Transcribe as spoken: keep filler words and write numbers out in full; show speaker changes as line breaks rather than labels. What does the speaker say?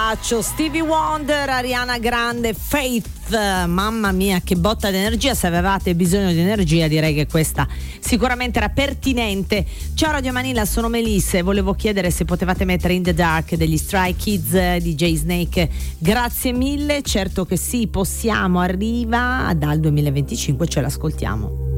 abbraccio. Stevie Wonder, Ariana Grande, Faith. Mamma mia, che botta di energia. Se avevate bisogno di energia, direi che questa sicuramente era pertinente. Ciao Radio Manila, sono Melissa e volevo chiedere se potevate mettere In the Dark degli Stray Kids di Jay Snake. Grazie mille, certo che sì, possiamo. Arriva dal duemilaventicinque, ce l'ascoltiamo.